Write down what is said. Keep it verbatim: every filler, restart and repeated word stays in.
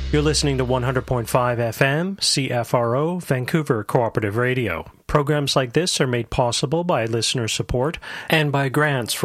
You're listening to one hundred point five F M, C F R O, Vancouver Cooperative Radio. Programs like this are made possible by listener support and by grants from